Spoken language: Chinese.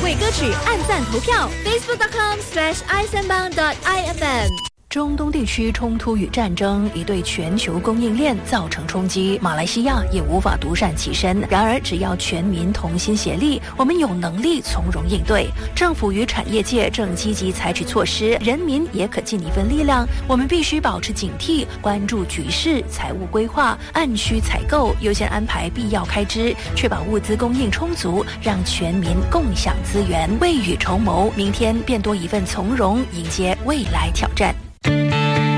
为歌曲按赞投票 facebook.com/isenbang.ifm。 中东地区冲突与战争已对全球供应链造成冲击，马来西亚也无法独善其身。然而，只要全民同心协力，我们有能力从容应对。政府与产业界正积极采取措施，人民也可尽一份力量。我们必须保持警惕，关注局势，财务规划，按需采购，优先安排必要开支，确保物资供应充足，让全民共享资源，未雨绸缪，明天便多一份从容，迎接未来挑战。